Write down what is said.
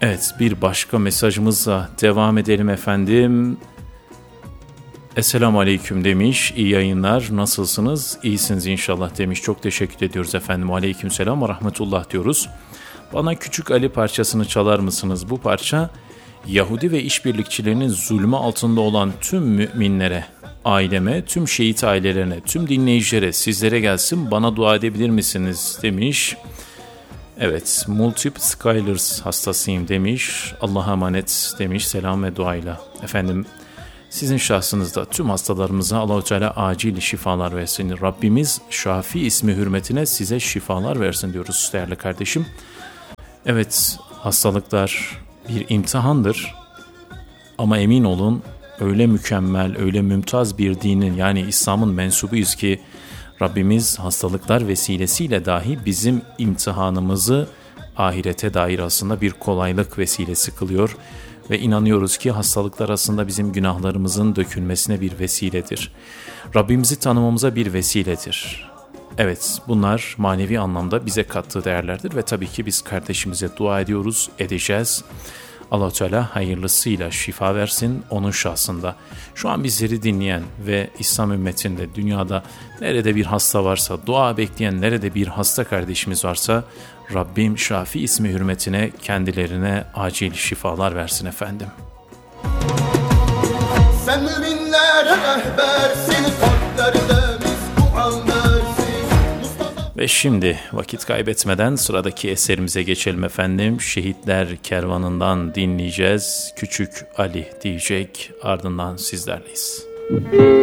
Evet, bir başka mesajımızla devam edelim efendim. Esselamu Aleyküm demiş, iyi yayınlar, nasılsınız? İyisiniz inşallah demiş, çok teşekkür ediyoruz efendim. Aleyküm selam ve rahmetullah diyoruz. Bana Küçük Ali parçasını çalar mısınız? Bu parça Yahudi ve işbirlikçilerinin zulmü altında olan tüm müminlere, aileme, tüm şehit ailelerine, tüm dinleyicilere, sizlere gelsin, bana dua edebilir misiniz demiş. Evet, Multiple Scholars hastasıyım demiş, Allah'a emanet demiş, selam ve duayla. Efendim, sizin şahsınızda tüm hastalarımıza Allah-u Teala acil şifalar versin. Rabbimiz Şafi ismi hürmetine size şifalar versin diyoruz değerli kardeşim. Evet, hastalıklar bir imtihandır ama emin olun öyle mükemmel, öyle mümtaz bir dinin yani İslam'ın mensubuyuz ki Rabbimiz hastalıklar vesilesiyle dahi bizim imtihanımızı ahirete dair aslında bir kolaylık vesilesi kılıyor. Ve inanıyoruz ki hastalıklar aslında bizim günahlarımızın dökülmesine bir vesiledir. Rabbimizi tanımamıza bir vesiledir. Evet, bunlar manevi anlamda bize kattığı değerlerdir ve tabii ki biz kardeşimize dua ediyoruz, edeceğiz. Allah-u Teala hayırlısıyla şifa versin onun şahsında. Şu an bizleri dinleyen ve İslam ümmetinde dünyada nerede bir hasta varsa, dua bekleyen nerede bir hasta kardeşimiz varsa Rabbim Şafi ismi hürmetine kendilerine acil şifalar versin efendim. Sen müminlere rehbersin, kalplerinde misku almersin. Ve şimdi vakit kaybetmeden sıradaki eserimize geçelim efendim. Şehitler Kervanı'ndan dinleyeceğiz. Küçük Ali diyecek, ardından sizlerleyiz.